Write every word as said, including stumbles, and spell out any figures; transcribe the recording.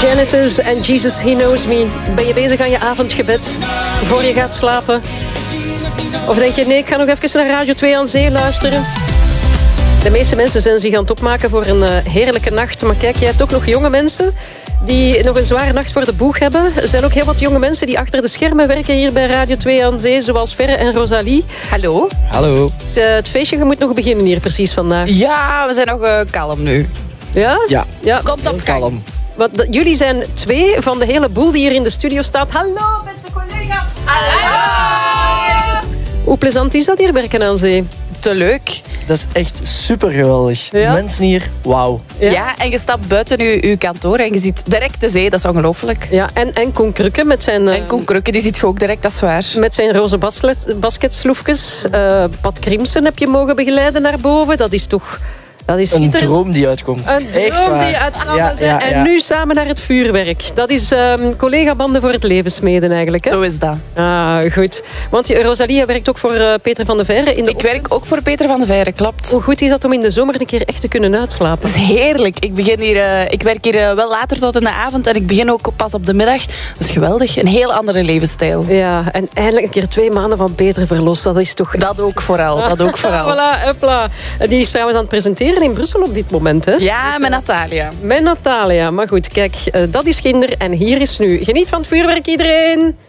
Genesis en Jesus, He Knows Me. Ben je bezig aan je avondgebed voor je gaat slapen? Of denk je, nee, ik ga nog even naar Radio twee aan Zee luisteren? De meeste mensen zijn zich aan het opmaken voor een uh, heerlijke nacht. Maar kijk, je hebt ook nog jonge mensen die nog een zware nacht voor de boeg hebben. Er zijn ook heel wat jonge mensen die achter de schermen werken hier bij Radio twee aan Zee, zoals Verre en Rosalie. Hallo. Hallo. Dus, uh, het feestje moet nog beginnen hier precies vandaag. Ja, we zijn nog uh, kalm nu. Ja? Ja. Ja. Komt op gang. Kalm. Want de, jullie zijn twee van de hele boel die hier in de studio staat. Hallo, beste collega's. Hallo. Hoe plezant is dat hier werken aan Zee? Te leuk. Dat is echt super geweldig. Ja. De mensen hier, wauw. Ja. ja, en je stapt buiten je, je kantoor en je ziet direct de zee. Dat is ongelooflijk. Ja, en, en Koen Krukke met zijn... Uh, en Koen Krukke, die ziet je ook direct, dat is waar. Met zijn roze basket, basketsloefjes. Uh, Pat Crimson heb je mogen begeleiden naar boven. Dat is toch... Dat is een droom die uitkomt. Een droom Echt waar. die uitkomt. Ja, ja, ja. En nu samen naar het vuurwerk. Dat is um, collega-banden voor het levensmeden eigenlijk. Hè? Zo is dat. Ah, goed. Want Rosalie werkt ook voor uh, Peter van de Veire. In de ik werk ook voor Peter van de Veire, klopt. Hoe goed is dat om in de zomer een keer echt te kunnen uitslapen? Dat is heerlijk. Ik, begin hier, uh, ik werk hier uh, wel later tot in de avond en ik begin ook pas op de middag. Dat is geweldig. Een heel andere levensstijl. Ja, en eindelijk een keer twee maanden van Peter verlost. Dat is toch... Dat ook vooral. Dat ook vooral. Voilà, hopla. Die is trouwens aan het presenteren in Brussel op dit moment, hè? Ja, dus, met Natalia. Met Natalia. Maar goed, kijk, uh, dat is kinder. En hier is nu. Geniet van het vuurwerk, iedereen!